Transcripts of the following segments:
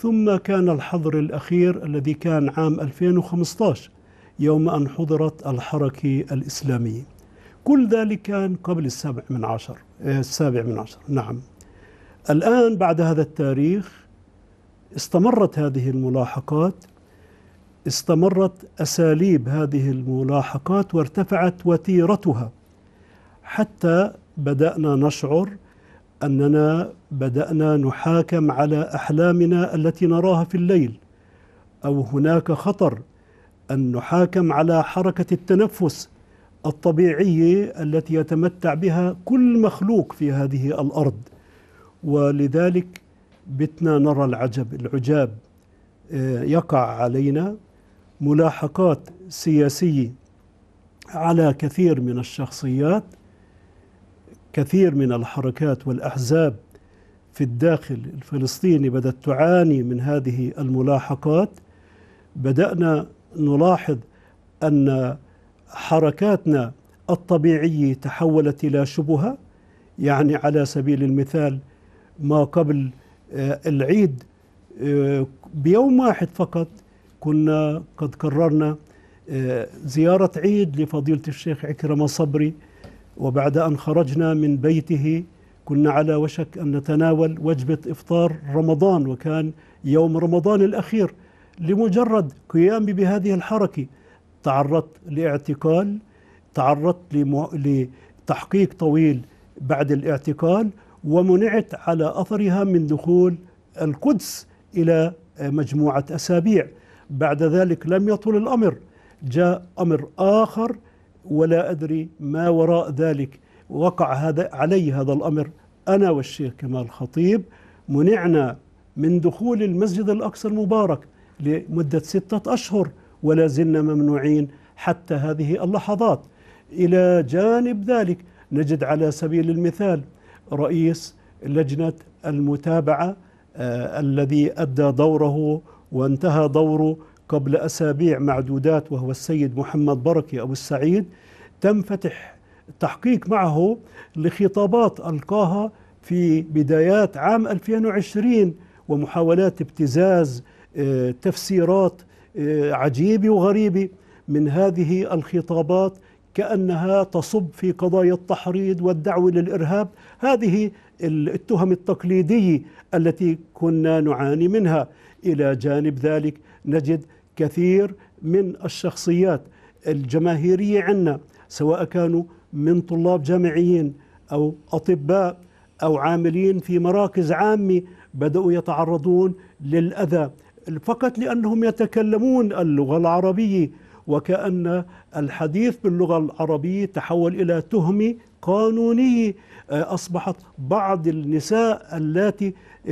ثم كان الحظر الأخير الذي كان عام 2015 يوم أن حضرت الحركة الإسلامية. كل ذلك كان قبل السابع من عشر. نعم. الآن بعد هذا التاريخ استمرت هذه الملاحقات، استمرت أساليب هذه الملاحقات وارتفعت وتيرتها، حتى بدأنا نشعر أننا بدأنا نحاكم على أحلامنا التي نراها في الليل، أو هناك خطر أن نحاكم على حركة التنفس الطبيعية التي يتمتع بها كل مخلوق في هذه الأرض. ولذلك بتنا نرى العجاب يقع علينا ملاحقات سياسية على كثير من الشخصيات، كثير من الحركات والأحزاب في الداخل الفلسطيني بدأت تعاني من هذه الملاحقات. بدأنا نلاحظ أن حركاتنا الطبيعية تحولت إلى شبهة. يعني على سبيل المثال ما قبل العيد بيوم واحد فقط كنا قد قررنا زيارة عيد لفضيلة الشيخ عكرمة صبري، وبعد أن خرجنا من بيته كنا على وشك أن نتناول وجبة إفطار رمضان، وكان يوم رمضان الأخير. لمجرد قيامي بهذه الحركة تعرضت لاعتقال، تعرضت لتحقيق طويل بعد الاعتقال، ومنعت على أثرها من دخول القدس إلى مجموعة أسابيع. بعد ذلك لم يطل الأمر، جاء أمر آخر ولا أدري ما وراء ذلك. وقع هذا الأمر. أنا والشيخ كمال خطيب منعنا من دخول المسجد الأقصى المبارك لمدة 6 أشهر، ولا زلنا ممنوعين حتى هذه اللحظات. إلى جانب ذلك نجد على سبيل المثال رئيس لجنة المتابعة الذي أدى دوره وانتهى دوره قبل أسابيع معدودات، وهو السيد محمد بركة أبو السعيد، تم فتح تحقيق معه لخطابات ألقاها في بدايات عام 2020 ومحاولات ابتزاز تفسيرات عجيبة وغريبة من هذه الخطابات، كأنها تصب في قضايا التحريض والدعوة للإرهاب. هذه التهم التقليدية التي كنا نعاني منها. إلى جانب ذلك نجد كثير من الشخصيات الجماهيرية عندنا، سواء كانوا من طلاب جامعيين أو أطباء أو عاملين في مراكز عامة، بدأوا يتعرضون للأذى فقط لأنهم يتكلمون اللغة العربية، وكأن الحديث باللغة العربية تحول إلى تهمة قانونية. أصبحت بعض النساء التي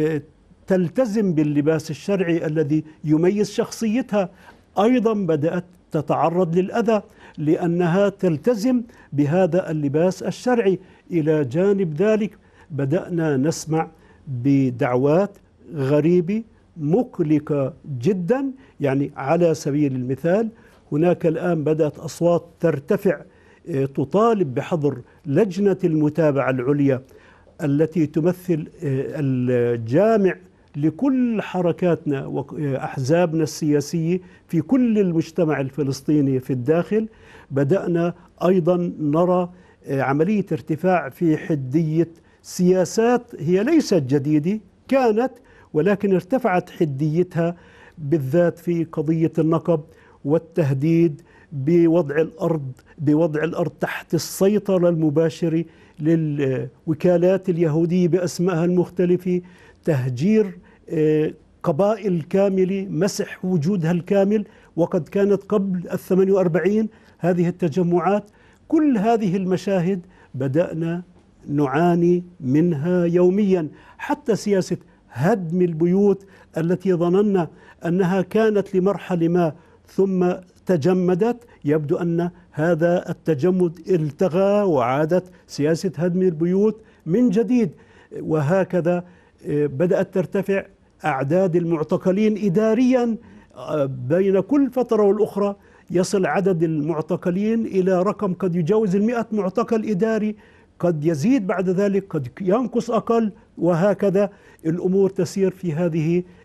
تلتزم باللباس الشرعي الذي يميز شخصيتها أيضا بدأت تتعرض للأذى لأنها تلتزم بهذا اللباس الشرعي. إلى جانب ذلك بدأنا نسمع بدعوات غريبة مقلقة جدا. يعني على سبيل المثال هناك الآن بدأت أصوات ترتفع تطالب بحظر لجنة المتابعة العليا التي تمثل الجامع لكل حركاتنا وأحزابنا السياسية في كل المجتمع الفلسطيني في الداخل. بدأنا أيضا نرى عملية ارتفاع في حدية سياسات هي ليست جديدة، كانت ولكن ارتفعت حديتها، بالذات في قضية النقب والتهديد بوضع الأرض تحت السيطرة المباشرة للوكالات اليهودية بأسمائها المختلفة، تهجير قبائل كاملة، مسح وجودها الكامل، وقد كانت قبل 48 هذه التجمعات. كل هذه المشاهد بدأنا نعاني منها يوميا. حتى سياسة هدم البيوت التي ظننا أنها كانت لمرحلة ما ثم تجمدت، يبدو أن هذا التجمد التغى وعادت سياسة هدم البيوت من جديد. وهكذا بدأت ترتفع أعداد المعتقلين إداريا. بين كل فترة والأخرى يصل عدد المعتقلين إلى رقم قد يجاوز 100 معتقل إداري، قد يزيد بعد ذلك، قد ينقص أقل، وهكذا الأمور تسير في هذه